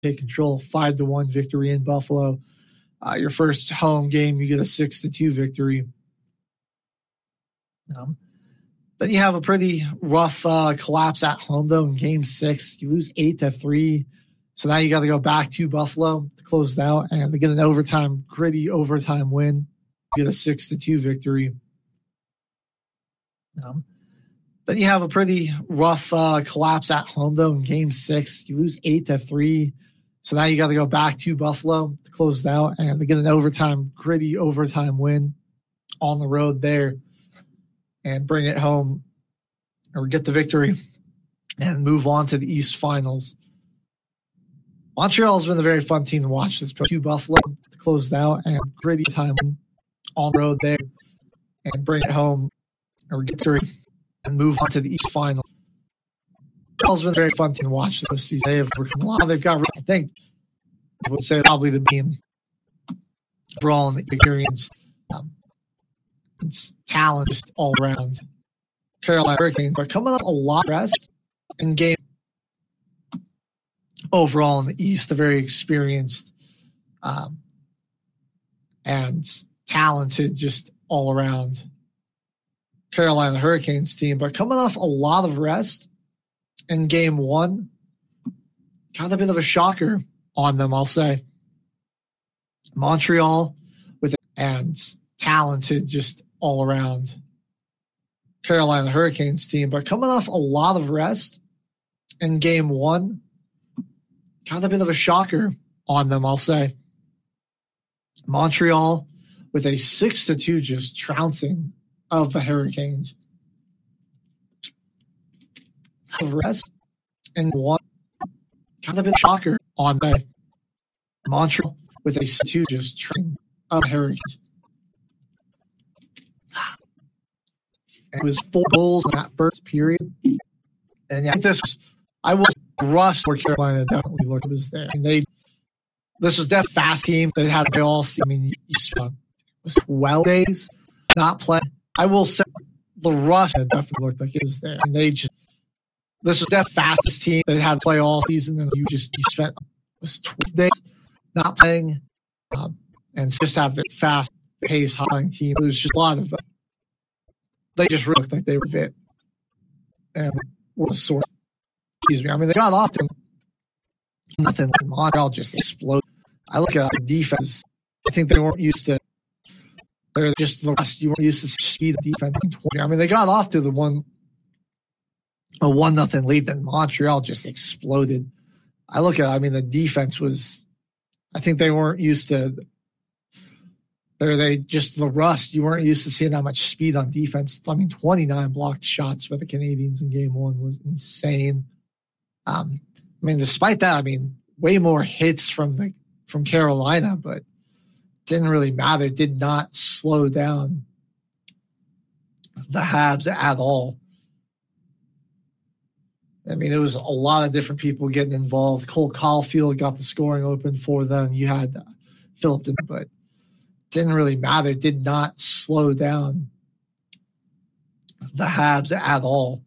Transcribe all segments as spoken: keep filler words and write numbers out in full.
take control, five to one victory in Buffalo. Uh, your first home game, you get a six to two victory. Um, then you have a pretty rough uh, collapse at home, though, in game six. You lose eight to three. So now you got to go back to Buffalo to close it out, and they get an overtime, gritty overtime win. You get a six to two victory. Um, then you have a pretty rough uh, collapse at home, though, in game six. You lose eight to three. So now you got to go back to Buffalo to close it out, and they get an overtime, gritty overtime win on the road there and bring it home or get the victory and move on to the East Finals. Montreal has been a very fun team to watch this to Buffalo to close it out and gritty time on the road there and bring it home or get victory and move on to the East Finals. It's been a very fun team to watch this season. They have overcome a lot. They've got, I think, I would say probably the team overall in the experience. Um, it's talent just all around. Carolina Hurricanes are coming up a lot rest in game overall in the East. A very experienced um, and talented just all around Carolina Hurricanes team, but coming off a lot of rest in game one, kind of a bit of a shocker on them, I'll say. Montreal with and talented just all around Carolina Hurricanes team, but coming off a lot of rest in game one, kind of a bit of a shocker on them, I'll say. Montreal with a six to two just trouncing of the Hurricanes. Of rest and one kind of a shocker on that. Montreal with a two just train of Hurricanes. It was four goals in that first period. And yeah, this was, I was rushed where Carolina definitely looked was there. And they this was definitely a fast team. They had they all see I mean you, you saw it was well days not playing. I will say the rush definitely looked like it was there. And they just This was the fastest team that had to play all season, and you just you spent was twelve days not playing, um, and just have the fast pace, high team. It was just a lot of. Uh, they just really looked like they were fit, and were the source. Excuse me. I mean, they got off to nothing. Like Montreal just exploded. I look at the defense. I think they weren't used to. They're just the rest. You weren't used to speed of defense. I mean, they got off to the one. A one nothing lead, then Montreal just exploded. I look at, I mean, the defense was, I think they weren't used to, or they just the rust. You weren't used to seeing that much speed on defense. I mean, twenty-nine blocked shots for the Canadians in game one was insane. Um, I mean, despite that, I mean, way more hits from the from Carolina, but didn't really matter. Did not slow down the Habs at all. I mean, there was a lot of different people getting involved. Cole Caulfield got the scoring open for them. You had uh, Philip, but didn't really matter. Did not slow down the Habs at all.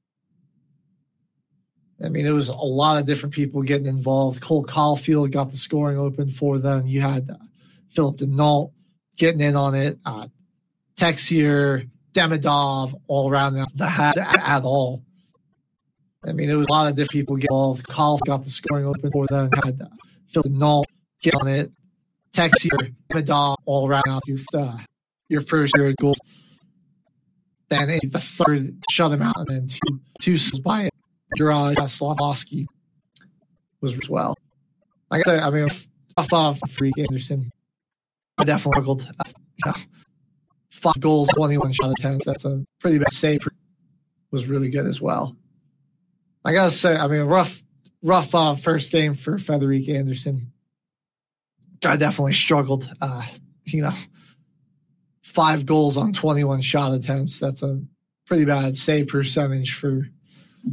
I mean, there was a lot of different people getting involved. Cole Caulfield got the scoring open for them. You had uh, Philip Denault getting in on it. Uh, Texier, Demidov, all around the Habs at all. I mean, there was a lot of different people get involved. Call got the scoring open for them. Had uh, Phil Denault get on it. Texier, Medal, all around out your uh, your first year goals. Then the third shut him out, and then two two by Gerard Slavkovsky was as well. Like I said, I mean, off of Freak Anderson, I definitely struggled. Uh, you know, five goals, twenty-one shot attempts. That's a pretty bad save. Was really good as well. I gotta say, I mean, rough, rough uh, first game for Frederik Andersen. Guy definitely struggled. Uh, you know, five goals on twenty-one shot attempts. That's a pretty bad save percentage for